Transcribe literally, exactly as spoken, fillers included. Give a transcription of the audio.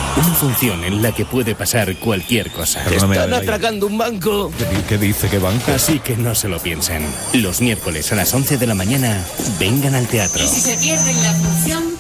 Una función en la que puede pasar cualquier cosa. Perdóname, Están Adelaide. atracando un banco. ¿Qué, di- qué dice? ¿Qué banco? Así que no se lo piensen. Los miércoles a las once de la mañana, vengan al teatro. Y si se pierden la función,